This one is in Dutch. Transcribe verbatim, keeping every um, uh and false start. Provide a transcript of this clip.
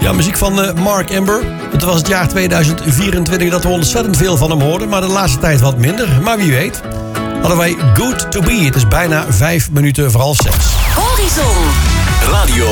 Ja, muziek van uh, Mark Amber. Het was het jaar tweeduizend vierentwintig dat we ontzettend veel van hem hoorden. Maar de laatste tijd wat minder. Maar wie weet. Hadden wij Good To Be. Het is bijna vijf minuten voor half zes. Horizon. Radio